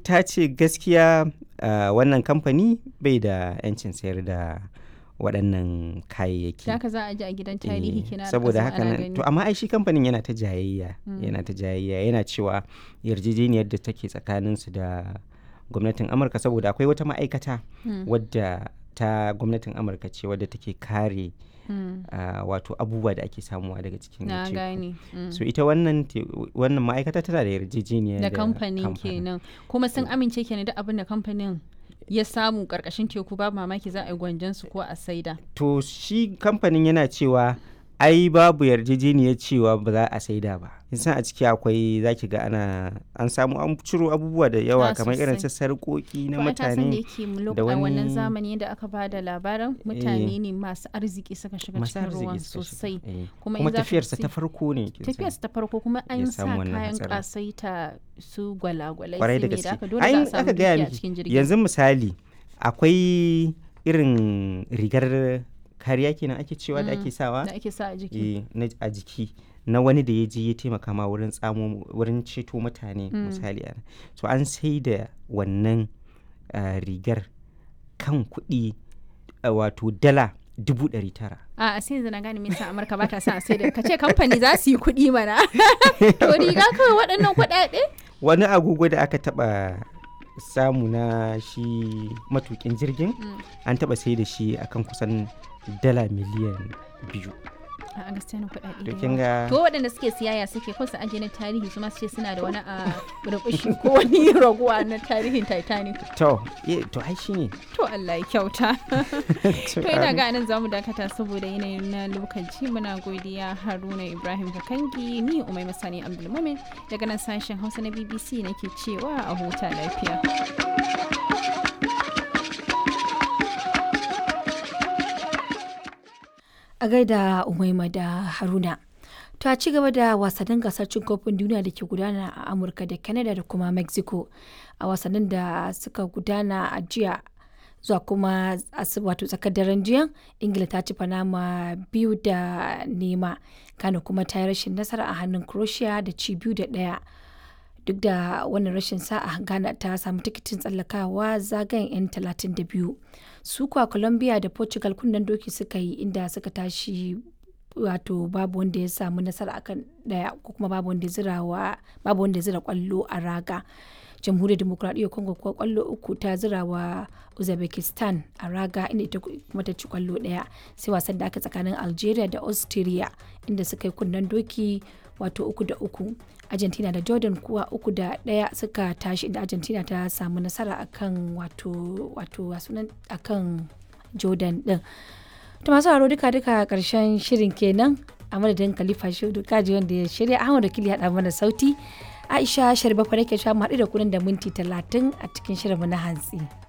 ta ce gaskiya wannan kamfani bai da 'yancin sayar da waɗannan kayayyaki. Da haka za a ji a gidan tarihi kina saboda haka nan to amma ai shi kamfanin yana ta jayayya yana cewa yarjejeniyar da take tsakaninsu da gwamnatin Amurka, saboda akwai wata ma'aikata wadda ta gwamnatin Amurka ce wadda take kare wato abubuwa da ake samuwa daga cikin na teku. gane So ita wannan ma'aikata tana da yarjejeniya da kamfanin kenan, kuma sun amince kenan duk abin da kamfanin ya samu karkashin teku babu mamaki za a yi gwanjan su ko a saida. To shi kamfanin yana cewa ai babu yarjejeniyar cewa ba za a saida ba. San a ciki akwai zaki ga an samu an ciro abubuwa da yawa kamar irin su sarƙoƙi na mutane da wannan zamani da aka ba da labarin mutane ne masu arziki suka shiga cikin ruwan sosai, kuma tafiyarsa ta farko ne. Tafiyarsa ta farko kuma an sa kayan kasaita su gwalagwalai kwarai da da gaske. aka dole za a samu dukiya a cikin jirgin. Yanzu misali akwai irin rigar kariya kenan ake cewa da ake sawa da ake sa a jiki a jiki na wani da ya je ya taimaka ma wurin ceto mutane misali so an sai da wannan rigar kan kuɗi wato dala 900,000. A sai yanzu na gane me yasa Amurka ba ta son a sai da kace kamfani za su yi kuɗi mana to riga kawai waɗannan kuɗaɗe. Wani agogo da aka taɓa samu na shi matukin jirgin an taɓa sai da shi akan kusan dala miliyan 2. A gaskiya na kuɗaɗe to kinga to waɗanda suke siyaya suke ko su aje na tarihi su ma su ce suna da wani a rubushi ko wani raguwa na tarihin Titanic. To ai shine. To Allah ya kyauta. To ina ga nan zamu dakata saboda yanayin na lokaci. Muna godiya Haruna Ibrahim Kakangi, ni Umaima Sani Abdulmumin daga nan sashen Hausa na BBC nake cewa a huta lafiya. A gaida Umaima da Haruna. To a ci gaba da wasannin gasar cin kofin duniya da ke gudana a Amurka da Canada da kuma Mexico. A wasannin da suka gudana a jiya zuwa kuma wato tsakar daren jiya, Ingila ta ci Panama 2-0, Ghana kuma ta yi rashin nasara a hannun Croatia da ci 2-1. Duk da wannan rashin sa'a, Ghana ta samu tikitin tsallakawa zagayen 'yan 32. Su kuwa Colombia da Portugal kunnen doki suka yi inda suka tashi wato babu wanda ya samu nasara akan daya ko kuma babu wanda ya zira kwallo a raga. Jamhuriyar Demokuraɗiyyar Congo kuwa kwallo 3 ta zira wa Uzbekistan a raga inda ita kuma ta ci kwallo 1. Sai wasan da aka tsakanin Algeria da Austria inda suka yi kunnen doki wato 3-3. Argentina da Jordan kuwa 3-1 suka tashi inda Argentina ta samu nasara akan akan Jordan din. To masu haro duka karshen shirin kenan, a madadin Khalifa Shehu Kaji wanda ya shirya, Ahmad Wakili haɗa mana sauti, Aisha Sharbafa nake sha mu haɗu da kunan da minti 30 a cikin shirin mu na hantsi.